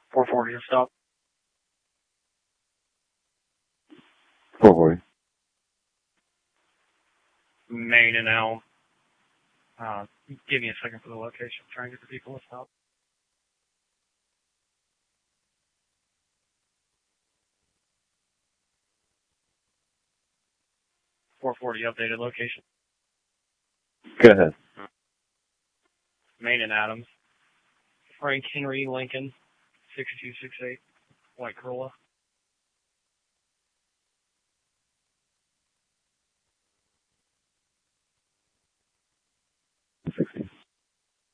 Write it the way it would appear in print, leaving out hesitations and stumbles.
440 to stop. 440. Main and Elm. Give me a second for the location. Try and get the people to stop. 440 updated location. Go ahead. Main and Adams. Frank Henry Lincoln, 6268, White Corolla.